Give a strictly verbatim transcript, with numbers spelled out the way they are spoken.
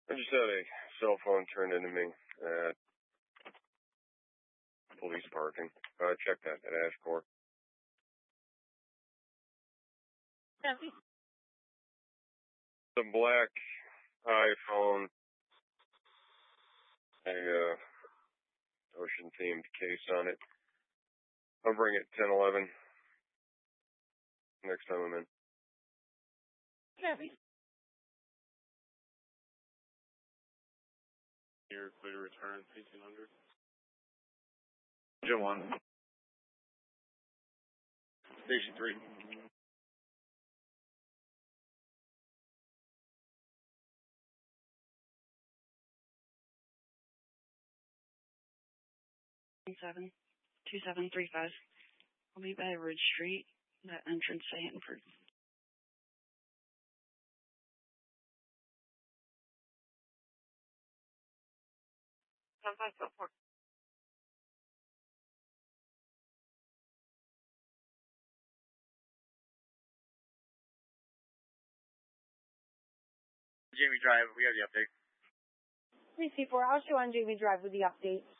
I just had a cell phone turned into me at police parking. Uh, check that at Ashcore. Copy. The black iPhone, a uh, ocean-themed case on it. I'll bring it ten eleven next time I'm in. Copy. You're clear to return eighteen hundred. Jim one. Station three. Seven two seven three five. I'll be by Ridge Street, that entrance to Hanford. Seven five four four. Jamie Drive, we have the update. three C four, I'll show on Jamie Drive with the update.